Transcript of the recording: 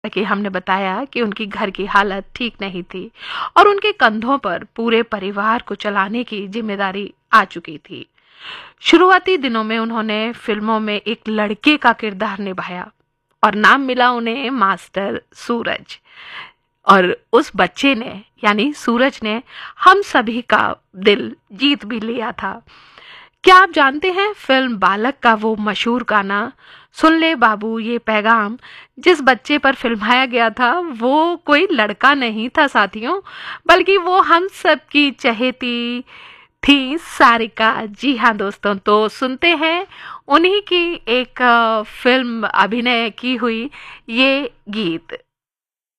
कि हमने बताया कि उनकी घर की हालत ठीक नहीं थी और उनके कंधों पर पूरे परिवार को चलाने की जिम्मेदारी आ चुकी थी। शुरुआती दिनों में उन्होंने फिल्मों में एक लड़के का किरदार निभाया और नाम मिला उन्हें मास्टर सूरज। और उस बच्चे ने यानी सूरज ने हम सभी का दिल जीत भी लिया था। क्या आप जानते हैं फिल्म बालक का वो मशहूर गाना सुन ले बाबू ये पैगाम, जिस बच्चे पर फिल्माया गया था वो कोई लड़का नहीं था साथियों, बल्कि वो हम सब की चहेती थी सारिका। जी हाँ दोस्तों, तो सुनते हैं उन्हीं की एक फिल्म अभिनय की हुई ये गीत।